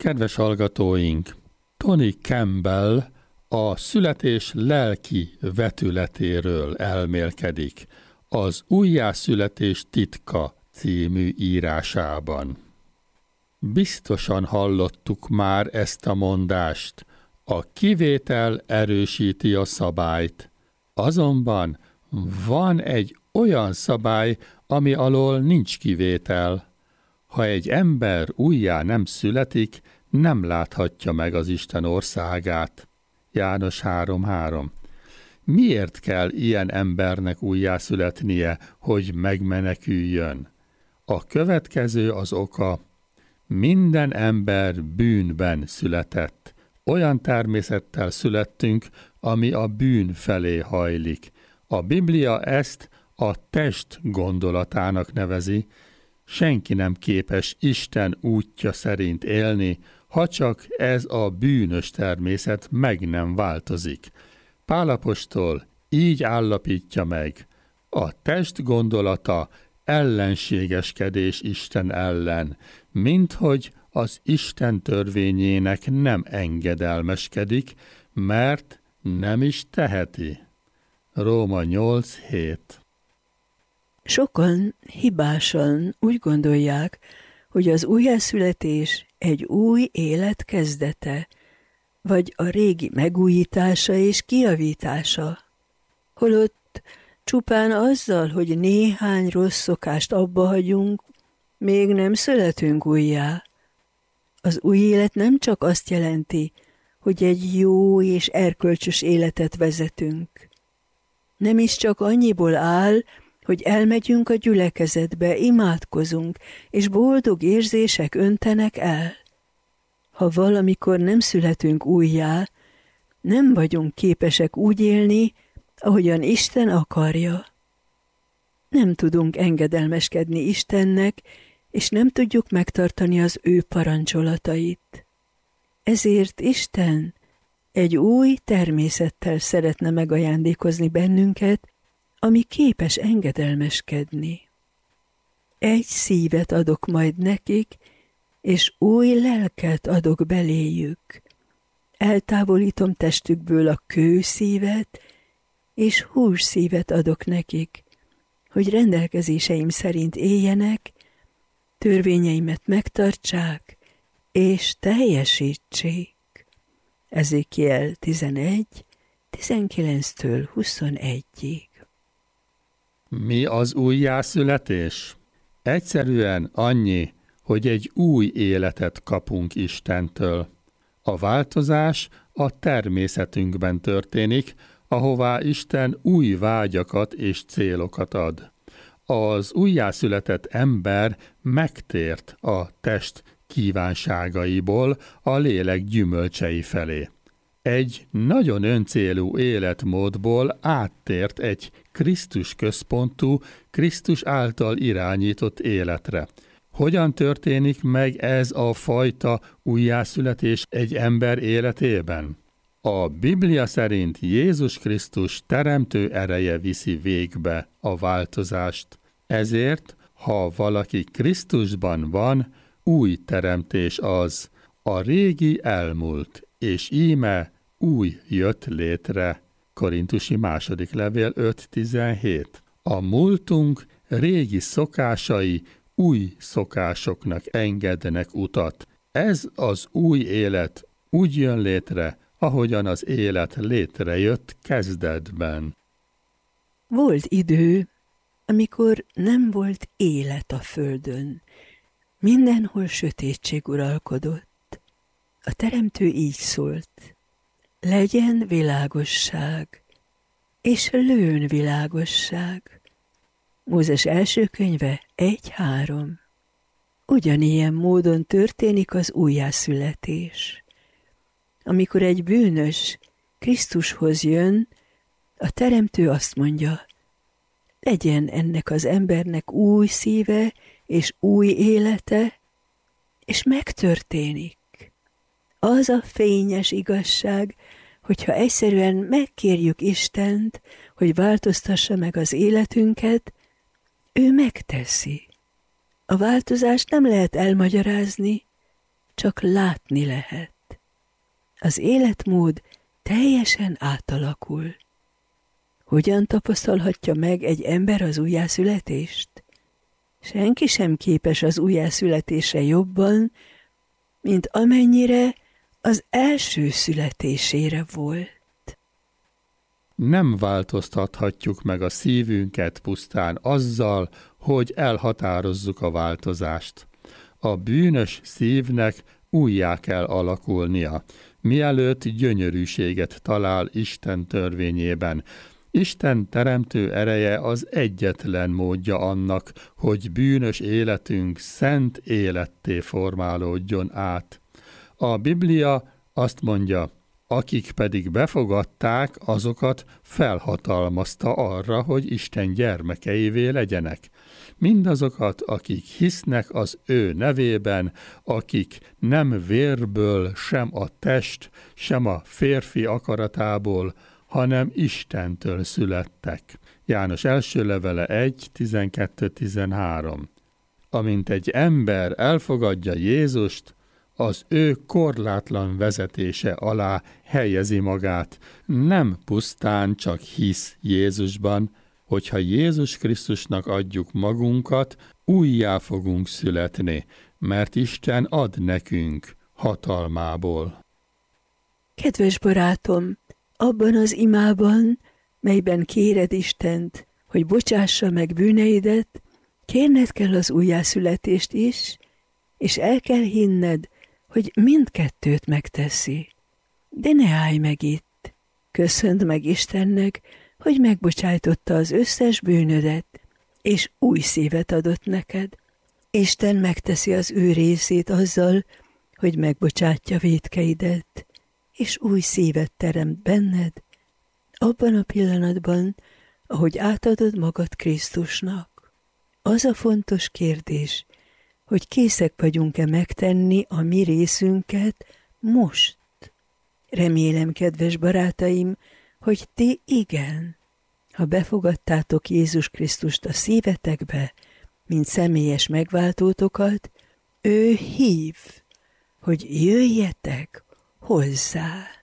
Kedves hallgatóink, Tony Campbell a születés lelki vetületéről elmélkedik az Újjászületés titka című írásában. Biztosan hallottuk már ezt a mondást, a kivétel erősíti a szabályt. Azonban van egy olyan szabály, ami alól nincs kivétel. Ha egy ember újjá nem születik, nem láthatja meg az Isten országát. János 3:3. Miért kell ilyen embernek újjászületnie, hogy megmeneküljön? A következő az oka. Minden ember bűnben született. Olyan természettel születtünk, ami a bűn felé hajlik. A Biblia ezt a test gondolatának nevezi. Senki nem képes Isten útja szerint élni, ha csak ez a bűnös természet meg nem változik. Pál apostol így állapítja meg: a test gondolata ellenségeskedés Isten ellen, minthogy az Isten törvényének nem engedelmeskedik, mert nem is teheti. Róma 8:7. Sokan hibásan úgy gondolják, hogy az újjászületés egy új élet kezdete, vagy a régi megújítása és kijavítása, holott csupán azzal, hogy néhány rossz szokást abbahagyunk, még nem születünk újjá. Az új élet nem csak azt jelenti, hogy egy jó és erkölcsös életet vezetünk. Nem is csak annyiból áll, hogy elmegyünk a gyülekezetbe, imádkozunk, és boldog érzések öntenek el. Ha valamikor nem születünk újjá, nem vagyunk képesek úgy élni, ahogyan Isten akarja. Nem tudunk engedelmeskedni Istennek, és nem tudjuk megtartani az ő parancsolatait. Ezért Isten egy új természettel szeretne megajándékozni bennünket, ami képes engedelmeskedni. Egy szívet adok majd nekik, és új lelket adok beléjük. Eltávolítom testükből a kőszívet, és hússzívet adok nekik, hogy rendelkezéseim szerint éljenek, törvényeimet megtartsák, és teljesítsék. Ezékiel 11, 19-től 21-ig. Mi az újjászületés? Egyszerűen annyi, hogy egy új életet kapunk Istentől. A változás a természetünkben történik, ahová Isten új vágyakat és célokat ad. Az újjászületett ember megtért a test kívánságaiból a lélek gyümölcsei felé. Egy nagyon öncélú életmódból áttért egy Krisztus központú, Krisztus által irányított életre. Hogyan történik meg ez a fajta újjászületés egy ember életében? A Biblia szerint Jézus Krisztus teremtő ereje viszi végbe a változást. Ezért, ha valaki Krisztusban van, új teremtés az. A régi elmúlt, és íme új jött létre. Korintusi második levél 5:17. A múltunk régi szokásai új szokásoknak engednek utat. Ez az új élet úgy jön létre, ahogyan az élet létrejött kezdetben. Volt idő, amikor nem volt élet a földön. Mindenhol sötétség uralkodott. A Teremtő így szólt: legyen világosság, és lőn világosság. Mózes első könyve 1:3. Ugyanilyen módon történik az újjászületés. Amikor egy bűnös Krisztushoz jön, a Teremtő azt mondja: legyen ennek az embernek új szíve és új élete, és megtörténik. Az a fényes igazság, hogyha egyszerűen megkérjük Istent, hogy változtassa meg az életünket, ő megteszi. A változást nem lehet elmagyarázni, csak látni lehet. Az életmód teljesen átalakul. Hogyan tapasztalhatja meg egy ember az újjászületést? Senki sem képes az újjászületésre jobban, mint amennyire az első születésére volt. Nem változtathatjuk meg a szívünket pusztán azzal, hogy elhatározzuk a változást. A bűnös szívnek újjá kell alakulnia, mielőtt gyönyörűséget talál Isten törvényében. Isten teremtő ereje az egyetlen módja annak, hogy bűnös életünk szent életté formálódjon át. A Biblia azt mondja, akik pedig befogadták, azokat felhatalmazta arra, hogy Isten gyermekeivé legyenek. Mindazokat, akik hisznek az ő nevében, akik nem vérből, sem a test, sem a férfi akaratából, hanem Istentől születtek. János első levele 1, 12-13. Amint egy ember elfogadja Jézust, az ő korlátlan vezetése alá helyezi magát, nem pusztán csak hisz Jézusban, hogyha Jézus Krisztusnak adjuk magunkat, újjá fogunk születni, mert Isten ad nekünk hatalmából. Kedves barátom, abban az imában, melyben kéred Istent, hogy bocsássa meg bűneidet, kérned kell az újjászületést is, és el kell hinned, hogy mindkettőt megteszi. De ne állj meg itt. Köszönd meg Istennek, hogy megbocsájtotta az összes bűnödet, és új szívet adott neked. Isten megteszi az ő részét azzal, hogy megbocsátja vétkeidet, és új szívet teremt benned, abban a pillanatban, ahogy átadod magad Krisztusnak. Az a fontos kérdés, hogy készek vagyunk-e megtenni a mi részünket most. Remélem, kedves barátaim, hogy ti igen. Ha befogadtátok Jézus Krisztust a szívetekbe, mint személyes megváltótokat, ő hív, hogy jöjjetek hozzá.